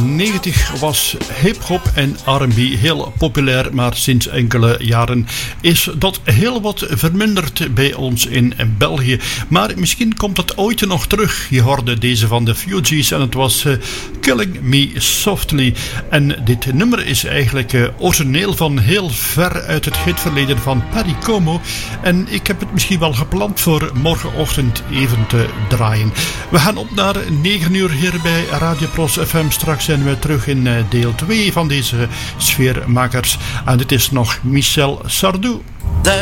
90 was hip-hop en R&B heel populair, maar sinds enkele jaren is dat heel wat verminderd bij ons in België. Maar misschien komt dat ooit nog terug. Je hoorde deze van de Fugees en het was Killing Me Softly. En dit nummer is eigenlijk origineel van heel ver uit het hitverleden van Perry Como. En ik heb het misschien wel gepland voor morgenochtend even te draaien. We gaan op naar 9 uur hier bij Radio Pros FM. Straks zijn we terug in deel 2 van deze sfeermakers. En dit is nog Michel Sardou.